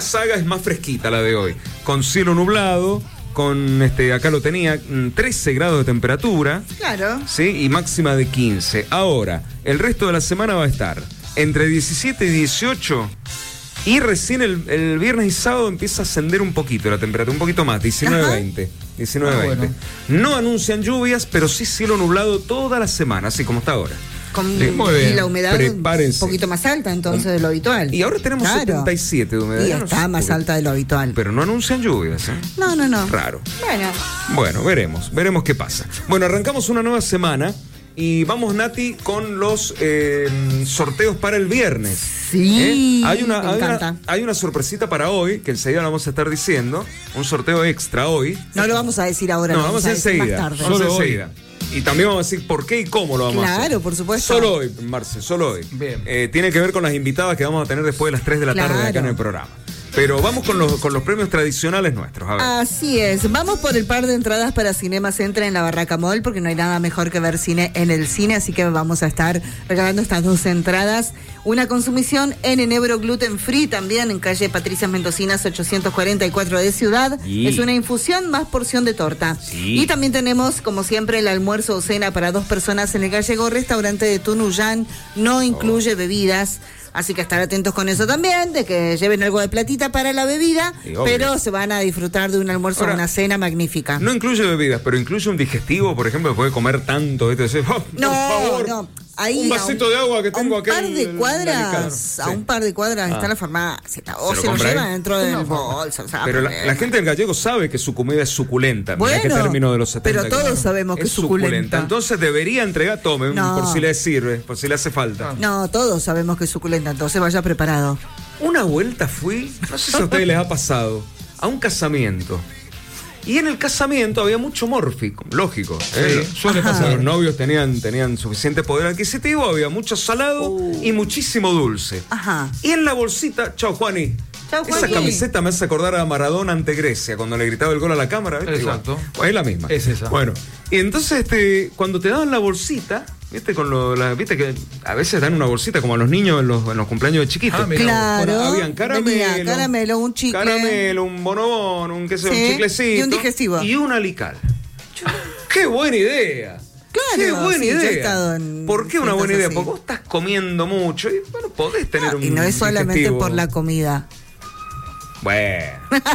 saga es más fresquita la de hoy, con cielo nublado, con acá lo tenía, 13 grados de temperatura. Claro. Sí, y máxima de 15. Ahora, el resto de la semana va a estar entre 17 y 18. Y recién el viernes y sábado empieza a ascender un poquito la temperatura, un poquito más, 19-20. 19-20. Bueno. No anuncian lluvias, pero sí cielo nublado toda la semana, así como está ahora. Y la humedad Prepárense. un poquito más alta entonces de lo habitual. Y ahora tenemos 77 de humedad. Y está más alta de lo habitual. Pero no anuncian lluvias, ¿eh? No. Raro. Bueno, veremos qué pasa. Bueno, arrancamos una nueva semana. Y vamos, Nati, con los sorteos para el viernes. Sí, hay me encanta. hay una sorpresita para hoy, que enseguida lo vamos a estar diciendo. Un sorteo extra hoy. No lo vamos a decir ahora, no, lo vamos a decir enseguida. más tarde. Vamos enseguida. Y también vamos a decir por qué y cómo lo vamos a hacer. Claro, por supuesto. Solo hoy, Marce, solo hoy. Bien. Tiene que ver con las invitadas que vamos a tener después de las 3 de la tarde acá en el programa. Pero vamos con los premios tradicionales nuestros. A ver. Así es. Vamos por el par de entradas para Cinema Centra en la Barraca Mall, porque no hay nada mejor que ver cine en el cine, así que vamos a estar regalando estas 2 entradas. Una consumición en Enebro Gluten Free, también en calle Patricias Mendocinas 844 de Ciudad. Sí. Es una infusión más porción de torta. Sí. Y también tenemos, como siempre, el almuerzo o cena para 2 personas en el Gallego Restaurante de Tunuyán. No incluye bebidas. Así que estar atentos con eso también, de que lleven algo de platita para la bebida, pero se van a disfrutar de un almuerzo o una cena magnífica. No incluye bebidas, pero incluye un digestivo, por ejemplo, después de comer tanto. Por favor, no. Ahí un vasito de agua que tengo aquí. A un par de cuadras está la farmacia. O se lo llevan dentro del bolso. Pero la gente del Gallego sabe que su comida es suculenta. Bueno, qué término de los 70. pero todos sabemos que es suculenta. Entonces debería entregar, tome, por si le sirve, por si le hace falta. No, todos sabemos que es suculenta, entonces vaya preparado. Una vuelta fui, no sé si a ustedes les ha pasado, a un casamiento. Y en el casamiento había mucho mórfico, lógico. Suele pasar. Los novios tenían suficiente poder adquisitivo, había mucho salado y muchísimo dulce. Ajá. Y en la bolsita, chao Juani. Esa camiseta me hace acordar a Maradona ante Grecia, cuando le gritaba el gol a la cámara. ¿Viste? Exacto. Pues es la misma. Es esa. Bueno, y entonces cuando te daban la bolsita, ¿viste? Viste que a veces dan una bolsita como a los niños en los cumpleaños de chiquitos. Claro. Bueno, habían caramelo, un chicle. Caramelo, un bonobón, un chiclecito. Y un digestivo. Y un alical. ¡Qué buena idea! Claro, ¡qué buena idea! ¿Por qué una buena idea? Así. Porque vos estás comiendo mucho y bueno, podés tener un y no es solamente digestivo. por la comida. Bueno,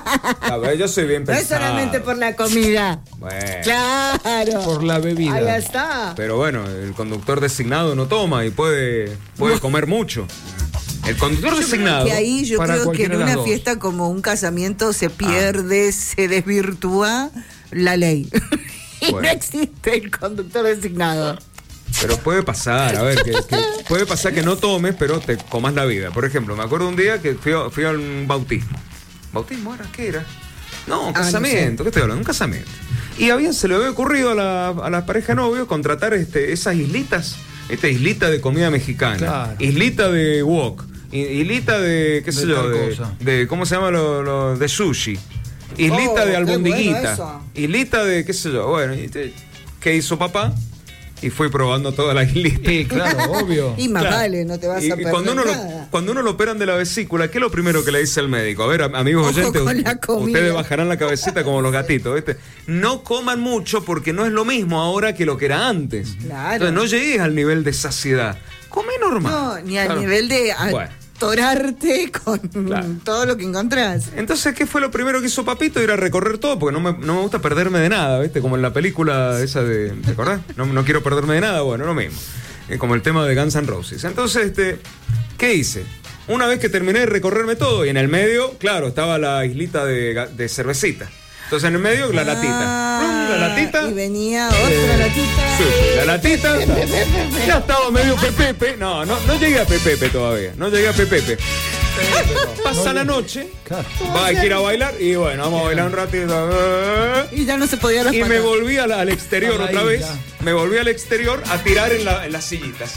a ver, yo soy bien No es pensado. solamente por la comida. Bueno. Claro. Por la bebida. Ahí está. Pero bueno, el conductor designado no toma y puede comer mucho. El conductor designado. Que ahí yo para creo que en cualquiera de las una dos. fiesta como un casamiento se pierde, se desvirtúa la ley. Y Bueno. no existe el conductor designado. Pero puede pasar, a ver, que puede pasar que no tomes, pero te comas la vida. Por ejemplo, me acuerdo un día que fui a un bautismo. ¿Bautismo era? ¿Qué era? No, un casamiento. No sé. ¿Qué estoy hablando? Un casamiento. Y se le había ocurrido a la pareja novio contratar esas islitas. Esta islita de comida mexicana. Claro. Islita de wok. Islita de, qué sé De yo, tal cosa. de ¿cómo se llama de sushi? Islita de qué albondiguita. bueno eso. Islita de, qué sé yo. Bueno, ¿qué hizo papá? Y fui probando toda la islita. Claro, obvio. Y más Claro. vale, no te vas a perder cuando nada. cuando uno lo operan de la vesícula, ¿qué es lo primero que le dice el médico? A ver, amigos Ojo oyentes, con la comida. ustedes bajarán la cabecita como los gatitos, ¿viste? No coman mucho porque no es lo mismo ahora que lo que era antes. Claro. Entonces no llegues al nivel de saciedad. Come normal. No, ni al Claro. nivel de Bueno. atorarte con Claro. todo lo que encontrás. Entonces, ¿qué fue lo primero que hizo papito? Ir a recorrer todo, porque no me gusta perderme de nada, ¿viste? Como en la película esa ¿te acordás? No quiero perderme de nada, bueno, lo mismo. Como el tema de Guns N' Roses. Entonces, ¿qué hice? Una vez que terminé de recorrerme todo, y en el medio, claro, estaba la islita de cervecita. Entonces, en el medio, la latita. La latita. Y venía otra latita. Sí, la latita. Ya estaba medio pepepe. No llegué a pepepe todavía. No llegué a pepepe. Pasa la noche, Claro. hay que ir a bailar y bueno, vamos a bailar un ratito. Y ya no se podía las Y me patas. volví al exterior A la otra vez. isla. Me volví al exterior a tirar en las sillitas.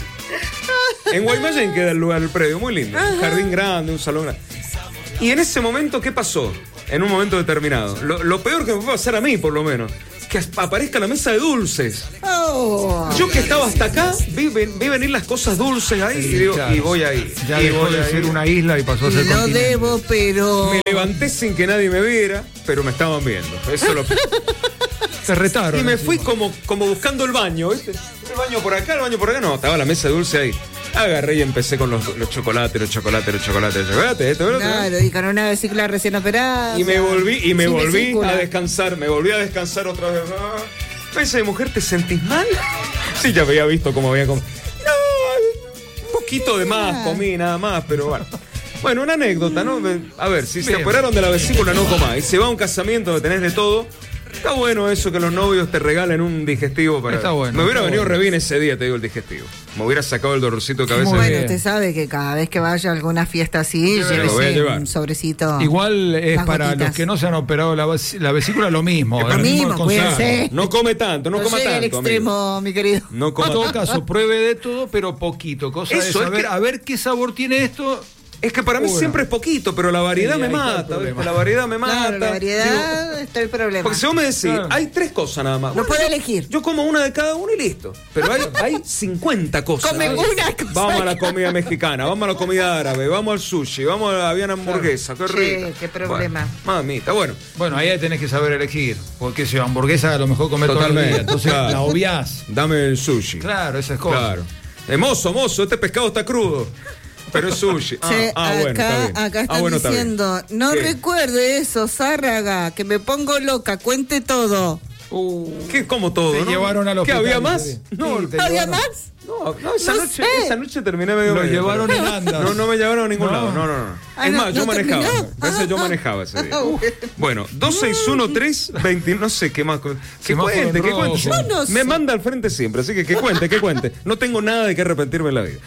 En Guaymallén queda el lugar del predio, muy lindo. Un jardín grande, un salón grande. Y en ese momento, ¿qué pasó? En un momento determinado. Lo peor que me puede pasar a mí, por lo menos. que aparezca la mesa de dulces. Oh. Yo que estaba hasta acá, vi venir las cosas dulces ahí, Sí, y digo, claro. y voy ahí. Ya y dejó voy de ahí. ser una isla y pasó a ser Lo continente. debo, pero... Me levanté sin que nadie me viera, pero me estaban viendo. Eso lo... Te retaron. Y me encima. fui como buscando el baño, ¿viste? El baño por acá, el baño por acá. No, estaba la mesa de dulce ahí. Agarré y empecé con los chocolates, esto, Claro, y con una vesícula recién operada. Y me volví sin vesícula. a descansar, me volví a descansar otra vez. Me dice, mujer, ¿te sentís mal? Sí, ya había visto cómo había comido. No, un poquito de más comí, nada más, pero bueno. Bueno, una anécdota, ¿no? A ver, si se Bien. operaron de la vesícula, no comáis. Se va a un casamiento donde tenés de todo. Está bueno eso que los novios te regalen un digestivo para. Está bueno, Me hubiera está venido bueno. re bien ese día, te digo, el digestivo. Me hubiera sacado el dolorcito de cabeza. Muy Bueno, bien. usted sabe que cada vez que vaya a alguna fiesta así, Lo voy a llévese llevar. un sobrecito. Igual es Las para gotitas. los que no se han operado la vesícula lo mismo. Lo mismo, cuídense. No come tanto, no coma llegue al tanto. extremo, amigo. mi querido. No coma En todo tanto. caso, pruebe de todo, pero poquito. Cosa Eso, de es saber, que- a ver qué sabor tiene esto. Es que para mí Bueno. siempre es poquito, pero la variedad Sí, me ahí está el mata, problema. ¿viste? La variedad me mata. Claro, la variedad Digo, está el problema. porque si vos me decís, Claro. hay 3 cosas nada más. No puede elegir. Yo como una de cada uno y listo. Pero hay 50 cosas. Come una cosa. Vamos a la comida mexicana, vamos a la comida árabe, vamos al sushi, vamos a la aviana hamburguesa. Qué Che, rico. qué problema. Bueno, mamita, bueno. Bueno, ahí tenés que saber elegir. Porque si hamburguesa a lo mejor comer todo el Totalmente, día. Entonces claro. la obviás. Dame el sushi. Claro, esas cosas. Claro. Mozo, este pescado está crudo. Pero es sushi. Che, Bueno, está bien. acá están Bueno, está bien. diciendo, no ¿Qué? recuerde eso, Zárraga, que me pongo loca, cuente todo. ¿Qué? Como todo, Te ¿no? llevaron al ¿Qué, hospital, había más? sí. No, Sí, te ¿Había llevaron. más? no, No sé. esa noche terminé medio Lo medio, llevaron pero- en andas. No me llevaron a ningún No. lado. No. Ah, Es no, más, yo no manejaba. terminó. Gracias, yo manejaba ese día. Bueno. Bueno, 2613 20, no sé qué más. Que Semáforo en cuente. rojo. Yo no sé. Me manda al frente siempre, así que cuente. No tengo nada de qué arrepentirme en la vida.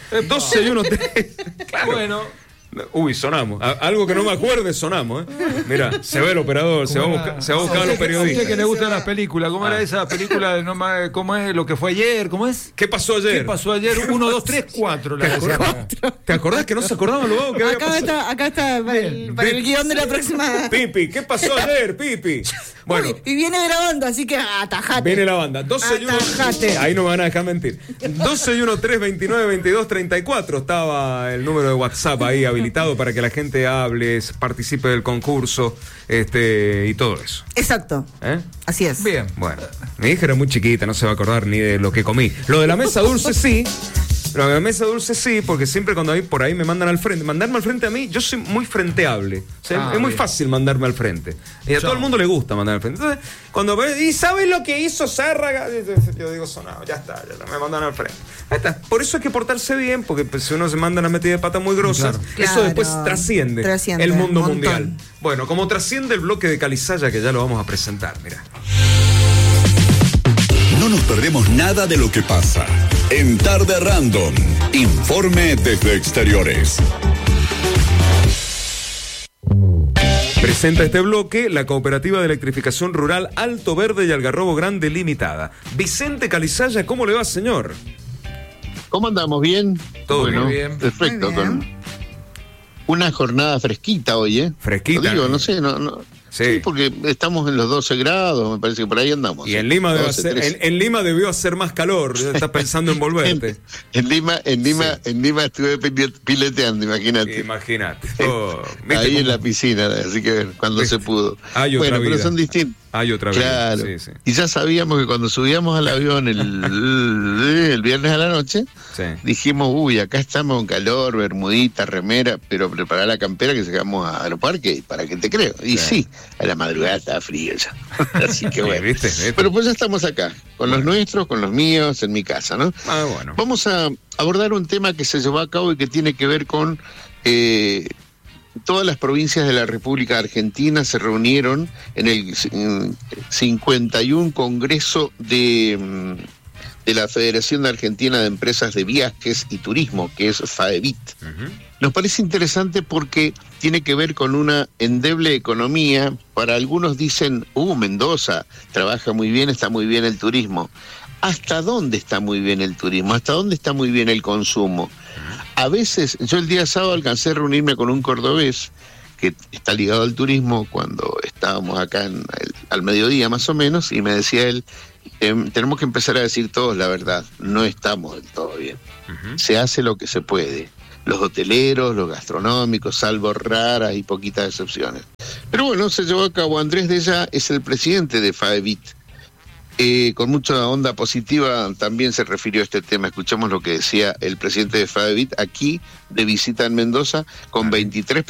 2613. Claro. Bueno. Uy, sonamos. Algo que no me acuerde, sonamos, ¿eh? Mira, se ve el operador, se va a buscar a los A usted que periodistas. le gustan las películas, ¿cómo era esa película? ¿Cómo es lo que fue ayer? ¿Cómo es? ¿Qué pasó ayer? ¿Qué pasó ayer? 1, 2, 3, 4. ¿Te acordás que no se acordaban los vagos que había pasado? Acá está para el guión de la próxima. Pipi, ¿qué pasó ayer, Pipi? Bueno, Uy, y viene grabando, así que atajate. viene la banda. 12 y 1. Atajate. Ahí no me van a dejar mentir. 12 y 1 3 29 22 34 estaba el número de WhatsApp ahí habilitado para que la gente hable, participe del concurso, y todo eso. Exacto, ¿Eh? así es. Bien. Bueno, mi hija era muy chiquita, no se va a acordar ni de lo que comí. Lo de la mesa dulce sí. Lo de la mesa dulce sí, porque siempre cuando hay por ahí me mandan al frente. Mandarme al frente a mí, yo soy muy frenteable. O sea, es muy bien. fácil mandarme al frente. Y a todo el mundo le gusta mandarme al frente. Entonces, cuando ¿y sabes lo que hizo Zárraga? Yo digo, sonado, ya está, me mandan al frente. Ahí está. Por eso hay que portarse bien, porque pues, si uno se manda una metida de pata muy grosas, Claro. eso después trasciende el mundo un montón. mundial. Bueno, como trasciende el bloque de Calizaya, que ya lo vamos a presentar, mira. No nos perdemos nada de lo que pasa. En Tarde Random, informe desde exteriores. Presenta este bloque la Cooperativa de Electrificación Rural Alto Verde y Algarrobo Grande Limitada. Vicente Calizaya, ¿cómo le va, señor? ¿Cómo andamos? ¿Bien? Todo bueno, bien. Perfecto. Muy bien. Con una jornada fresquita hoy, ¿eh? Fresquita. Lo digo, no sé, no. Sí. Sí, porque estamos en los 12 grados, me parece que por ahí andamos. Y en Lima, 12, 13. en Lima debió hacer más calor. Ya estás pensando en volverte. En Lima estuve pileteando, imagínate. Imagínate. Oh, ¿viste Ahí en cómo la piscina, así que cuando ¿Viste? se pudo. Hay otra Bueno, pero vida. son distintos. Hay otra vez. Claro. Sí. Y ya sabíamos que cuando subíamos al avión el viernes a la noche, Sí. dijimos, uy, acá estamos con calor, bermudita, remera, pero preparar la campera que llegamos a Aeroparque, ¿para qué te creo? Y sí, a la madrugada estaba frío ya. Así que bueno. ¿Viste? Pero pues ya estamos acá, con los nuestros, con los míos, en mi casa, ¿no? Ah, bueno. Vamos a abordar un tema que se llevó a cabo y que tiene que ver con todas las provincias de la República Argentina se reunieron en el 51 Congreso de la Federación de Argentina de Empresas de Viajes y Turismo, que es FAEVIT. Ujú. Nos parece interesante porque tiene que ver con una endeble economía. Para algunos dicen, Mendoza trabaja muy bien, está muy bien el turismo. ¿Hasta dónde está muy bien el turismo? ¿Hasta dónde está muy bien el consumo? A veces, yo el día sábado alcancé a reunirme con un cordobés que está ligado al turismo cuando estábamos acá al mediodía más o menos, y me decía él, tenemos que empezar a decir todos la verdad, no estamos del todo bien. Se hace lo que se puede. Los hoteleros, los gastronómicos, salvo raras y poquitas excepciones. Pero bueno, se llevó a cabo. Andrés Della es el presidente de FAEBIT. Con mucha onda positiva también se refirió a este tema. Escuchamos lo que decía el presidente de FAEBIT aquí de visita en Mendoza con 23